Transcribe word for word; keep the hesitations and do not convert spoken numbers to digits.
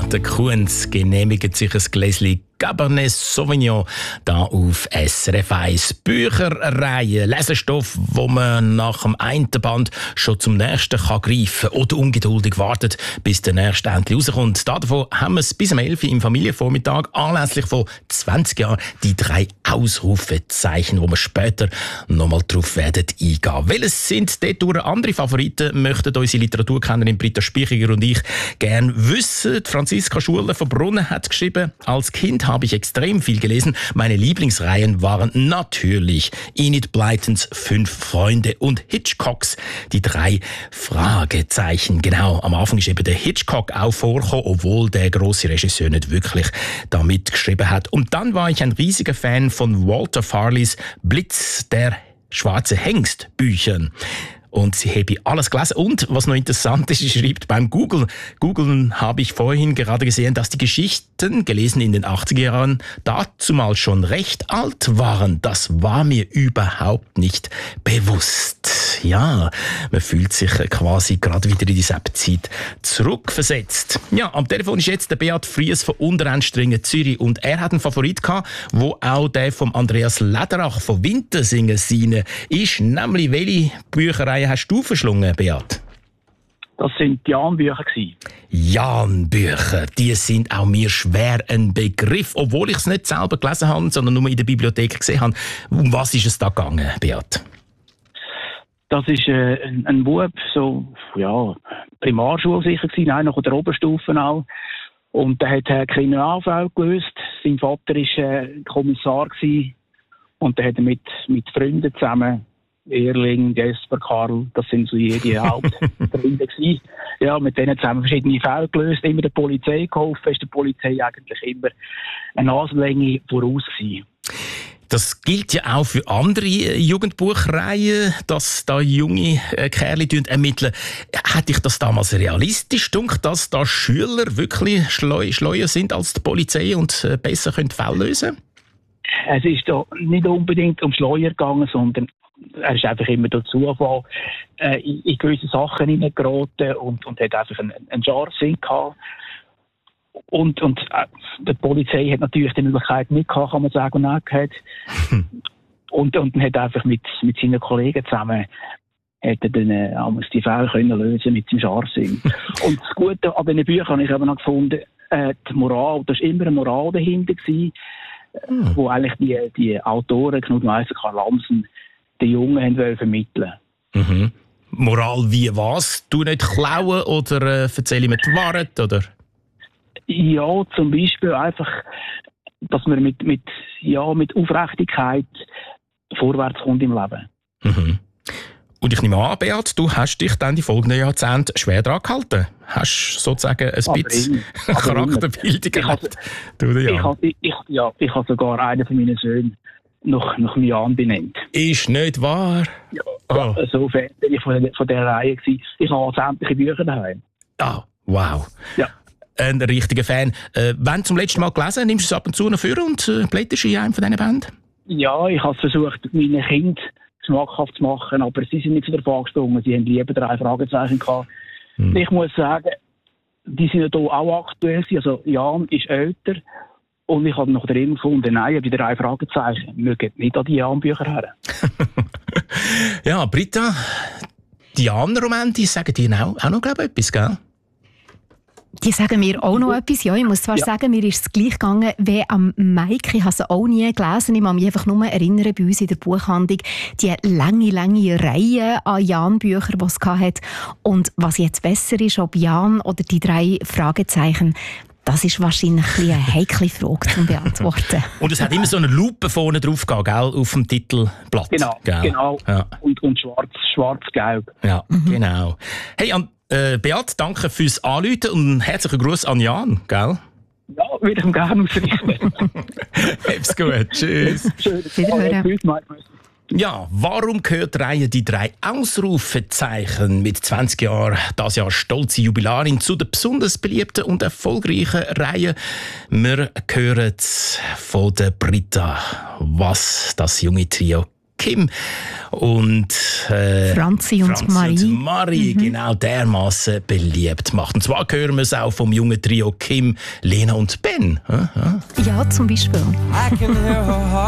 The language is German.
der Kunz genehmigt sich ein Gläschen Cabernet Sauvignon da auf S R F eins. Bücherreihe, Lesestoff, wo man nach dem einen Band schon zum nächsten kann greifen oder ungeduldig wartet, bis der nächste endlich rauskommt. Davon haben wir es bis um elf Uhr im Familienvormittag anlässlich von zwanzig Jahren die drei Ausrufezeichen, wo wir später nochmal drauf werden eingehen. Welches sind dort andere Favoriten, möchten unsere Literaturkennerin Britta Spichiger und ich gerne wissen. Franziska Schuler von Brunnen hat geschrieben, als Kind habe ich extrem viel gelesen. Meine Lieblingsreihen waren natürlich Enid Blytons Fünf Freunde und Hitchcocks Die drei Fragezeichen. Genau, am Anfang ist eben der Hitchcock auch vorgekommen, obwohl der grosse Regisseur nicht wirklich damit geschrieben hat. Und dann war ich ein riesiger Fan von Walter Farleys Blitz der schwarze Hengst Büchern. Und sie habe alles gelesen. Und was noch interessant ist, sie schreibt beim Google. Google habe ich vorhin gerade gesehen, dass die Geschichten, gelesen in den achtziger Jahren, dazumal schon recht alt waren. Das war mir überhaupt nicht bewusst. Ja, man fühlt sich quasi gerade wieder in diese Zeit zurückversetzt. Ja, am Telefon ist jetzt der Beat Fries von Unterenstringen, Zürich. Und er hat einen Favorit gehabt, wo auch der von Andreas Lederach von Wintersingen seine ist. Nämlich, welche Bücherei hast du verschlungen, Beat? Das sind die Jan-Bücher. Jan-Bücher, die sind auch mir schwer ein Begriff, obwohl ich es nicht selber gelesen habe, sondern nur in der Bibliothek gesehen habe. Um was ist es da gegangen, Beat? Das ist äh, ein, ein Bub, so, ja, Primarschule sicher gewesen, nein, noch in der Oberstufe auch. Und der hat äh, Kriminalfälle gelöst. Sein Vater war äh, Kommissar gewesen. Und der hat er mit, mit Freunden zusammen, Erling, Jesper, Karl, das sind so die Hauptfreunde gewesen. Ja, mit denen zusammen verschiedene Fälle gelöst, immer der Polizei geholfen, ist der Polizei eigentlich immer eine Nasenlänge voraus gewesen. Das gilt ja auch für andere Jugendbuchreihen, dass da junge Kerle ermitteln. Hätte dich das damals realistisch gedacht, dass da Schüler wirklich schleu, schleuer sind als die Polizei und besser können Fälle lösen? Es ist da nicht unbedingt um Schleuer gegangen, sondern er ist einfach immer durch Zufall äh, in, in gewisse Sachen hineingeraten und, und hat einfach einen, einen Scharfsinn gehabt. Und, und äh, die Polizei hat natürlich die Möglichkeit nicht gehabt, kann man sagen, und gehabt. und, und hat einfach mit, mit seinen Kollegen zusammen hat er dann äh, die Fälle können lösen mit seinem Scharfsinn. Und das Gute an diesen Büchern habe ich eben noch gefunden, äh, die Moral, da war immer eine Moral dahinter gewesen, hm. wo eigentlich die, die Autoren, Knut Meiser, Karl Lamsen, die Jungen haben wollen vermitteln. Mhm. Moral wie was? Du nicht klauen oder äh, erzähle mir die Wahrheit, oder? Ja, zum Beispiel einfach, dass man mit, mit, ja, mit Aufrichtigkeit vorwärts kommt im Leben. Mhm. Und ich nehme an, Beat, du hast dich dann die folgenden Jahrzehnte schwer dran gehalten. Hast sozusagen ein bisschen Charakterbildung gehabt. Ich habe ich, ja, ich habe sogar einen von meinen Söhnen noch, noch Jan benannt. Ist nicht wahr? Ja, oh. So Fan bin ich von, von dieser Reihe gewesen. Ich habe sämtliche Bücher daheim. Ah, wow. Ja. Ein richtiger Fan. Äh, wenn zum letzten Mal gelesen, nimmst du es ab und zu noch vor und äh, blätterst in einem von diesen Bänden? Ja, ich habe versucht, meinen Kindern schmackhaft zu machen, aber sie sind nicht zu der Frage gesprungen. Sie haben lieber drei Fragezeichen gehabt. Hm. Ich muss sagen, die sind ja hier auch aktuell. Also Jan ist älter. Und ich habe noch drin gefunden, nein, die drei Fragezeichen mögen nicht an die Jan-Bücher her. Ja, Britta, die Jan-Romane, die sagen dir auch, auch noch, glaube ich, etwas, gell? Die sagen mir auch noch etwas. Ja, ich muss zwar ja. sagen, mir ist es gleich gegangen wie am Mike. Ich habe es auch nie gelesen. Ich kann mich einfach nur erinnern, bei uns in der Buchhandlung, die lange, lange Reihe an Jan-Büchern, die es hatte. Und was jetzt besser ist, ob Jan oder die drei Fragezeichen, das ist wahrscheinlich eine heikle Frage zu beantworten. Und es hat immer so eine Lupe vorne drauf gehabt, gell, auf dem Titelblatt. Genau, gell? genau. Ja. Und, und schwarz, schwarz-gelb. Ja, mhm. genau. Hey, an, äh, Beat, danke fürs Anrufen und herzlichen Gruß an Jan, gell? Ja, würde ich ihm gerne ausrichten. Hab's gut, tschüss. Wiederhören. Ja, warum gehört die Reihe «Die drei Ausrufezeichen» mit zwanzig Jahren, das Jahr stolze Jubilarin, zu der besonders beliebten und erfolgreichen Reihe? Wir hören von der Britta, was das junge Trio Kim und äh, Franzi und Franzi Marie, und Marie mhm. genau dermaßen beliebt macht. Und zwar hören wir es auch vom jungen Trio Kim, Lena und Ben. Ja, zum Beispiel.